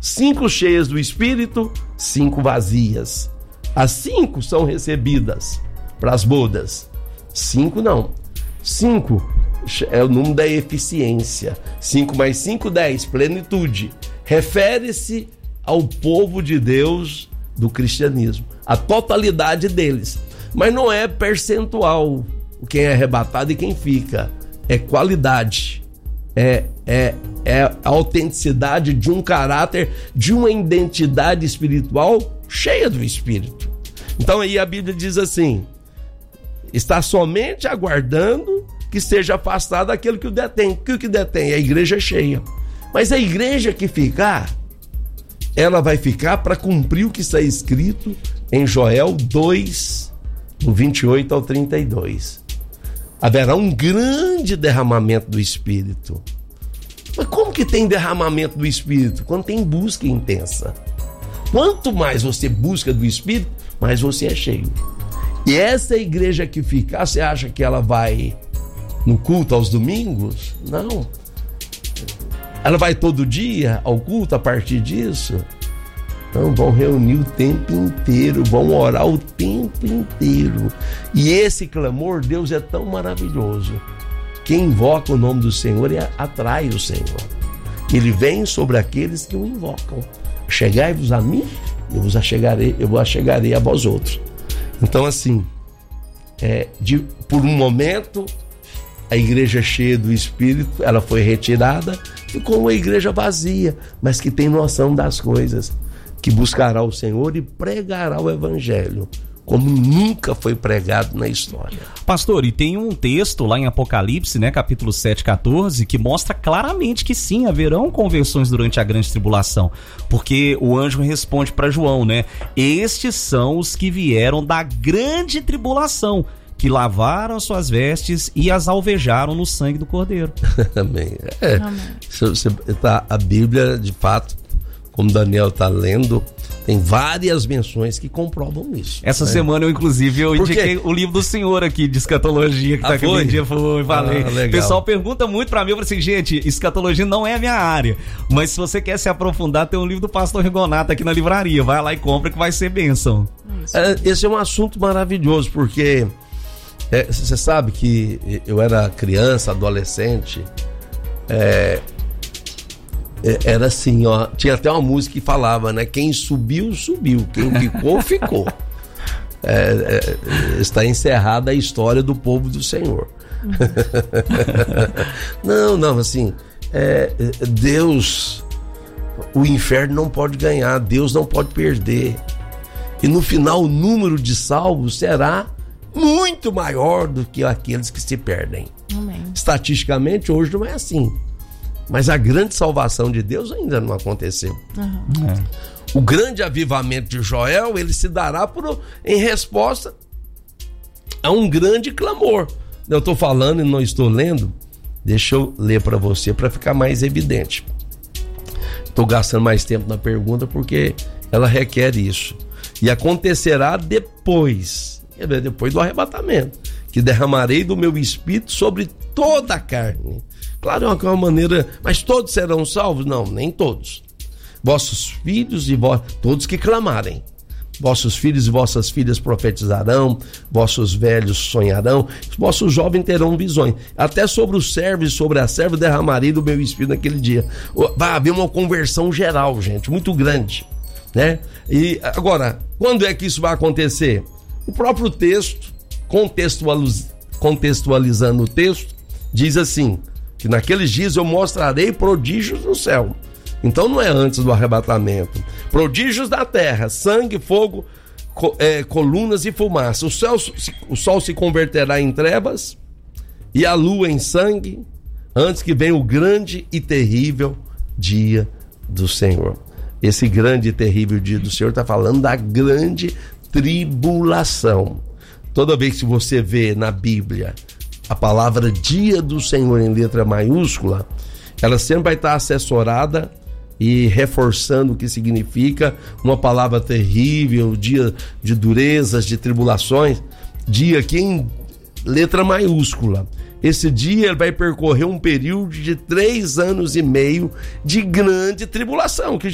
5 cheias do Espírito, 5 vazias. As 5 são recebidas para as bodas. 5 não. 5 é o número da eficiência. 5 mais 5, 10, plenitude. Refere-se ao povo de Deus do cristianismo, a totalidade deles. Mas não é percentual quem é arrebatado e quem fica. É qualidade. É a autenticidade de um caráter, de uma identidade espiritual cheia do Espírito. Então aí a Bíblia diz assim: está somente aguardando que seja afastado aquele que o detém. O que detém? A igreja cheia. Mas a igreja que ficar, ela vai ficar para cumprir o que está escrito em Joel 2, do 28 ao 32. Haverá um grande derramamento do Espírito. Mas como que tem derramamento do Espírito? Quando tem busca intensa. Quanto mais você busca do Espírito, mais você é cheio. E essa igreja que ficar, você acha que ela vai no culto aos domingos? Não. Ela vai todo dia ao culto a partir disso? Não, vão reunir o tempo inteiro, vão orar o tempo inteiro. E esse clamor, Deus é tão maravilhoso. Quem invoca o nome do Senhor atrai o Senhor. Ele vem sobre aqueles que o invocam. Chegai-vos a mim, eu vos achegarei a vós outros. Então assim, por um momento, a igreja cheia do Espírito, ela foi retirada, ficou uma igreja vazia, mas que tem noção das coisas, que buscará o Senhor e pregará o Evangelho, como nunca foi pregado na história. Pastor, e tem um texto lá em Apocalipse, né, capítulo 7, 14, que mostra claramente que sim, haverão conversões durante a grande tribulação, porque o anjo responde para João, né, estes são os que vieram da grande tribulação, que lavaram suas vestes e as alvejaram no sangue do Cordeiro. Amém. Amém. A Bíblia, de fato, como Daniel está lendo, tem várias menções que comprovam isso. Essa semana, eu indiquei o livro do senhor aqui, de escatologia, que aquele dia falei. O pessoal pergunta muito pra mim, eu falei assim, gente, escatologia não é a minha área, mas se você quer se aprofundar, tem um livro do pastor Rigonato aqui na livraria, vai lá e compra que vai ser bênção. Esse é um assunto maravilhoso, porque você sabe que eu era criança, adolescente, era assim, ó, tinha até uma música que falava, né? Quem subiu, subiu. Quem ficou, ficou. Está encerrada a história do povo do Senhor. Não, assim, Deus, o inferno não pode ganhar, Deus não pode perder. E no final o número de salvos será muito maior do que aqueles que se perdem. Amém. Estatisticamente hoje não é assim. Mas a grande salvação de Deus ainda não aconteceu. O grande avivamento de Joel, ele se dará em resposta a um grande clamor. Eu estou falando e não estou lendo. Deixa eu ler para você, para ficar mais evidente. Estou gastando mais tempo na pergunta porque ela requer isso. E acontecerá depois do arrebatamento, que derramarei do meu espírito sobre toda a carne. Claro, é uma maneira, mas todos serão salvos? Não, nem todos. Vossos filhos e todos que clamarem. Vossos filhos e vossas filhas profetizarão, vossos velhos sonharão, vossos jovens terão visões. Até sobre os servos e sobre a serva derramarei do meu espírito naquele dia. Vai haver uma conversão geral, gente, muito grande, né? E agora, quando é que isso vai acontecer? O próprio texto, contextualizando o texto, diz assim, que naqueles dias eu mostrarei prodígios no céu. Então não é antes do arrebatamento. Prodígios da terra, sangue, fogo, colunas e fumaça. O sol se converterá em trevas e a lua em sangue, antes que venha o grande e terrível dia do Senhor. Esse grande e terrível dia do Senhor está falando da grande tribulação. Toda vez que você vê na Bíblia a palavra dia do Senhor em letra maiúscula, ela sempre vai estar assessorada e reforçando o que significa uma palavra terrível, dia de durezas, de tribulações, dia aqui em letra maiúscula. Esse dia ele vai percorrer um período de 3 anos e meio de grande tribulação, que